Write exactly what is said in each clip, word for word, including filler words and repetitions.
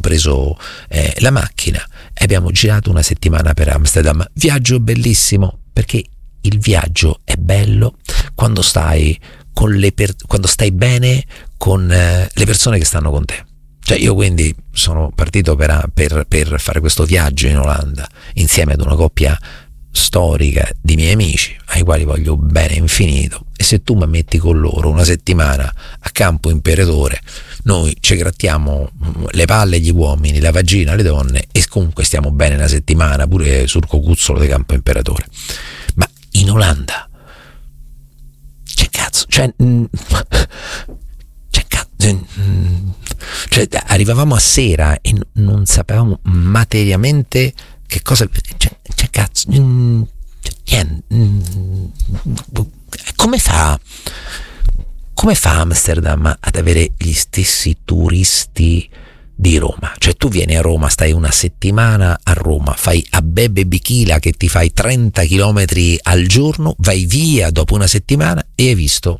preso eh, la macchina e abbiamo girato una settimana per Amsterdam. Viaggio bellissimo, perché il viaggio è bello quando stai con le per- quando stai bene con eh, le persone che stanno con te. Cioè io quindi sono partito per, per, per fare questo viaggio in Olanda insieme ad una coppia storica di miei amici ai quali voglio bene infinito, e se tu mi metti con loro una settimana a Campo Imperatore, noi ci grattiamo le palle gli uomini, la vagina le donne, e comunque stiamo bene una settimana pure sul cocuzzolo di Campo Imperatore. Ma in Olanda c'è cazzo, cioè c'è cazzo, cioè arrivavamo a sera e non sapevamo materialmente che cosa, cioè, c'è cazzo, cioè, come fa come fa Amsterdam ad avere gli stessi turisti di Roma? Cioè tu vieni a Roma, stai una settimana a Roma, fai a Bebe Bichila che ti fai trenta chilometri al giorno, vai via dopo una settimana e hai visto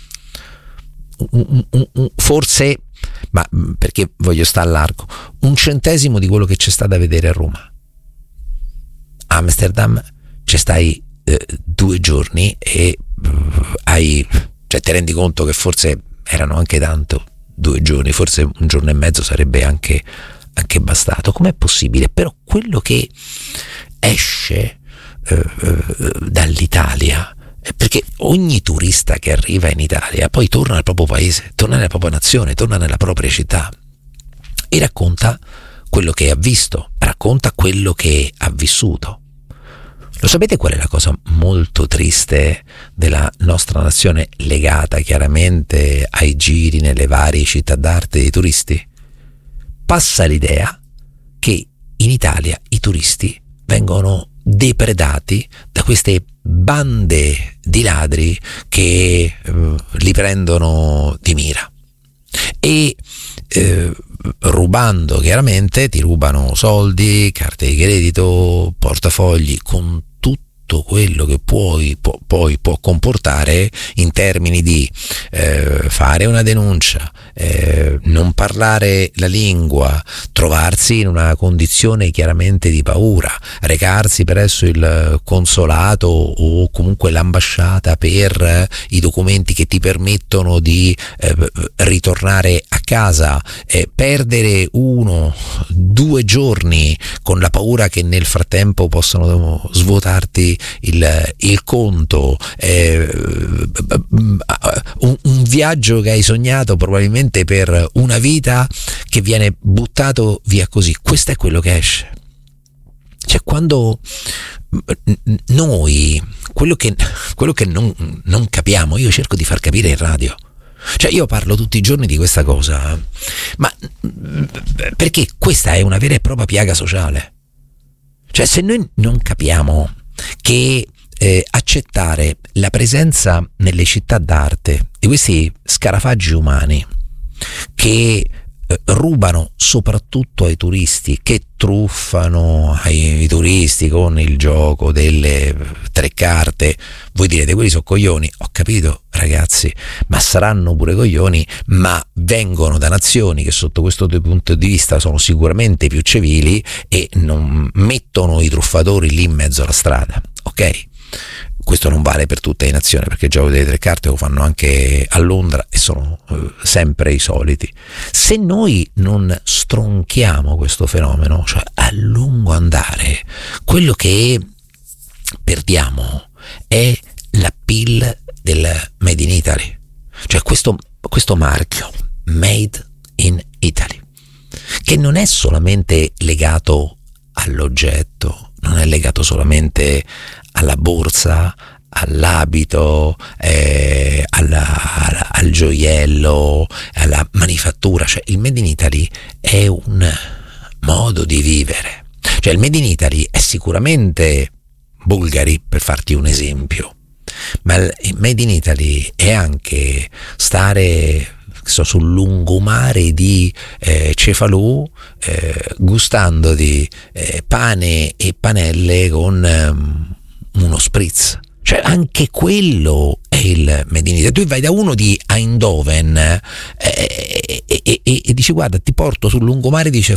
un, un, un, forse, ma perché voglio stare a largo, un centesimo di quello che c'è stato da vedere a Roma. Amsterdam ci stai eh, due giorni e uh, hai, cioè ti rendi conto che forse erano anche tanto due giorni, forse un giorno e mezzo sarebbe anche, anche bastato. Com'è possibile? Però quello che esce eh, eh, dall'Italia, perché ogni turista che arriva in Italia poi torna al proprio paese, torna nella propria nazione, torna nella propria città e racconta quello che ha visto, racconta quello che ha vissuto. Lo sapete qual è la cosa molto triste della nostra nazione, legata chiaramente ai giri nelle varie città d'arte dei turisti? Passa l'idea che in Italia i turisti vengono depredati da queste bande di ladri che eh, li prendono di mira e eh, rubando, chiaramente ti rubano soldi, carte di credito, portafogli, con tutto quello che puoi, può, poi può comportare in termini di eh, fare una denuncia, eh, non parlare la lingua, trovarsi in una condizione chiaramente di paura, recarsi presso il consolato o comunque l'ambasciata per eh, i documenti che ti permettono di eh, ritornare a casa, eh, perdere uno, due giorni con la paura che nel frattempo possano svuotarti il, il conto, eh, un, un viaggio che hai sognato probabilmente per una vita che viene buttato via così. Questo è quello che esce. Cioè quando noi quello che, quello che non, non capiamo, io cerco di far capire in radio. Cioè io parlo tutti i giorni di questa cosa, ma perché questa è una vera e propria piaga sociale. Cioè se noi non capiamo che eh, accettare la presenza nelle città d'arte di questi scarafaggi umani che eh, rubano soprattutto ai turisti, che truffano ai, ai turisti con il gioco delle tre carte, voi direte quelli sono coglioni. Ho capito ragazzi, ma saranno pure coglioni, ma vengono da nazioni che sotto questo punto di vista sono sicuramente più civili e non mettono i truffatori lì in mezzo alla strada, ok? Questo non vale per tutte le nazioni, perché il gioco delle tre carte lo fanno anche a Londra e sono eh, sempre i soliti. Se noi non stronchiamo questo fenomeno, cioè a lungo andare, quello che perdiamo è l'appeal del Made in Italy, cioè questo, questo marchio Made in Italy, che non è solamente legato all'oggetto, non è legato solamente alla borsa, all'abito, eh, alla, alla, al gioiello, alla manifattura. Cioè il Made in Italy è un modo di vivere. Cioè il Made in Italy è sicuramente Bulgari, per farti un esempio, ma il Made in Italy è anche stare so, sul lungomare di eh, Cefalù, eh, gustando di eh, pane e panelle con eh, uno spritz. Cioè anche quello è il Made in Italy. Tu vai da uno di Eindhoven eh, e, e, e, e dici guarda ti porto sul lungomare di Cefalù